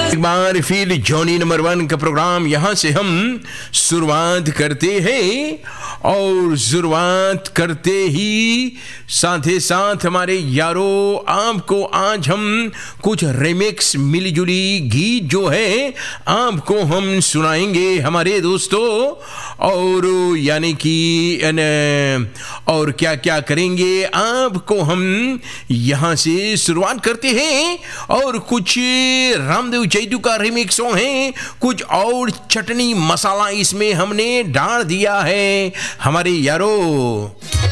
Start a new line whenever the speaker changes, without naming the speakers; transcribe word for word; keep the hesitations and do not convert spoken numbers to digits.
एक बार फिर Johnny number वन का प्रोग्राम यहाँ से हम शुरुआत करते हैं और शुरुआत करते ही साथ ही साथ हमारे यारों आपको आज हम कुछ रिमिक्स मिली जुली गीत जो है आपको हम सुनाएंगे हमारे दोस्तों। और यानी कि और क्या क्या करेंगे आपको हम यहाँ से शुरुआत करते हैं और कुछ रामदेव जैदू का रिमिक्स है, कुछ और चटनी मसाला इसमें हमने डाल दिया है हमारे यारों।